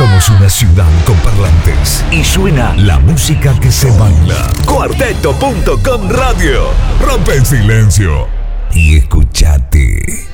Somos una ciudad con parlantes y suena la música que se baila. Cuarteto.com Radio. Rompe el silencio y escuchate.